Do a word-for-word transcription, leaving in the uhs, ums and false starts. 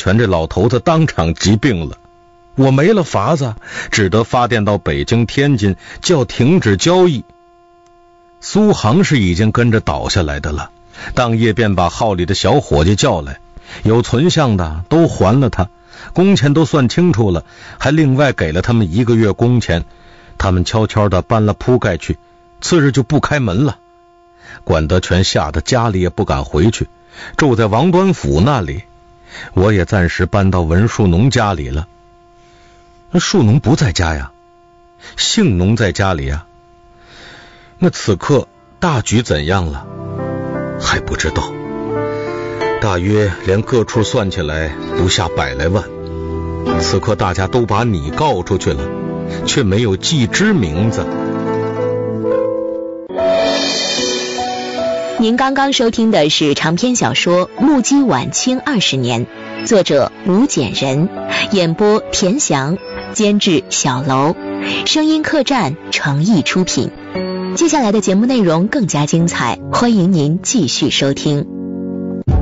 全这老头子当场急病了。我没了法子，只得发电到北京、天津，叫停止交易。苏杭是已经跟着倒下来的了，当夜便把号里的小伙计叫来，有存项的都还了他，工钱都算清楚了，还另外给了他们一个月工钱。他们悄悄地搬了铺盖去，次日就不开门了。管德全吓得家里也不敢回去，住在王端府那里。我也暂时搬到文树农家里了。那树农不在家呀，姓农在家里呀。那此刻大局怎样了？还不知道，大约连各处算起来不下百来万。此刻大家都把你告出去了，却没有记之名字。 您刚刚收听的是长篇小说《目击晚清二十年》，作者吴简人，演播田翔，监制小楼，声音客栈诚意出品。接下来的节目内容更加精彩，欢迎您继续收听。